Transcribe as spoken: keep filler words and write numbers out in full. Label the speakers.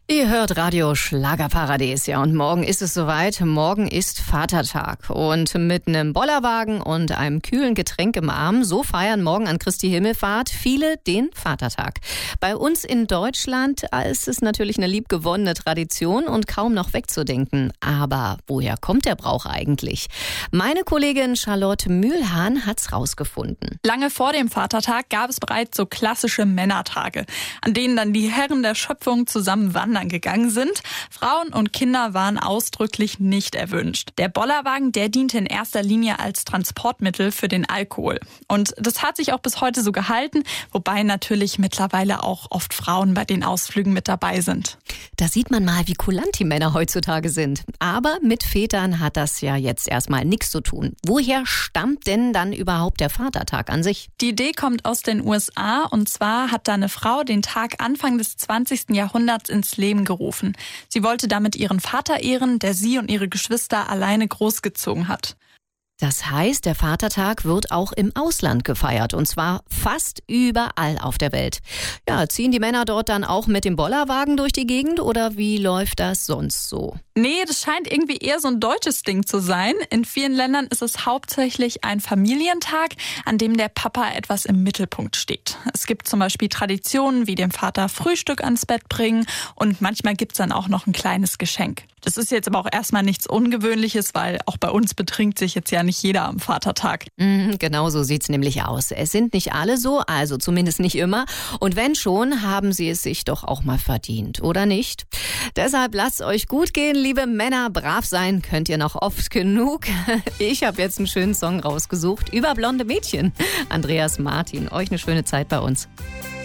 Speaker 1: Ihr hört Radio Schlagerparadies, ja, und morgen ist es soweit. Morgen ist Vatertag und mit einem Bollerwagen und einem kühlen Getränk im Arm, so feiern morgen an Christi Himmelfahrt viele den Vatertag. Bei uns in Deutschland ist es natürlich eine liebgewonnene Tradition und kaum noch wegzudenken. Aber woher kommt der Brauch eigentlich? Meine Kollegin Charlotte Mühlhahn hat's rausgefunden.
Speaker 2: Lange vor dem Vatertag gab es bereits so klassische Männertage, an denen dann die Herren der Schöpfung zusammen wandern gegangen sind. Frauen und Kinder waren ausdrücklich nicht erwünscht. Der Bollerwagen, der diente in erster Linie als Transportmittel für den Alkohol. Und das hat sich auch bis heute so gehalten, wobei natürlich mittlerweile auch oft Frauen bei den Ausflügen mit dabei sind.
Speaker 1: Da sieht man mal, wie kulant die Männer heutzutage sind. Aber mit Vätern hat das ja jetzt erstmal nichts zu tun. Woher stammt denn dann überhaupt der Vatertag an sich?
Speaker 2: Die Idee kommt aus den U S A, und zwar hat da eine Frau den Tag Anfang des zwanzigsten Jahrhunderts ins Leben gerufen. Sie wollte damit ihren Vater ehren, der sie und ihre Geschwister alleine großgezogen hat.
Speaker 1: Das heißt, der Vatertag wird auch im Ausland gefeiert, und zwar fast überall auf der Welt. Ja, ziehen die Männer dort dann auch mit dem Bollerwagen durch die Gegend oder wie läuft das sonst so?
Speaker 2: Nee, das scheint irgendwie eher so ein deutsches Ding zu sein. In vielen Ländern ist es hauptsächlich ein Familientag, an dem der Papa etwas im Mittelpunkt steht. Es gibt zum Beispiel Traditionen wie dem Vater Frühstück ans Bett bringen, und manchmal gibt's dann auch noch ein kleines Geschenk. Das ist jetzt aber auch erstmal nichts Ungewöhnliches, weil auch bei uns betrinkt sich jetzt ja nicht jeder am Vatertag.
Speaker 1: Mhm, genau so sieht's nämlich aus. Es sind nicht alle so, also zumindest nicht immer. Und wenn schon, haben sie es sich doch auch mal verdient, oder nicht? Deshalb lasst euch gut gehen, liebe Männer. Brav sein könnt ihr noch oft genug. Ich habe jetzt einen schönen Song rausgesucht über blonde Mädchen. Andreas Martin, euch eine schöne Zeit bei uns.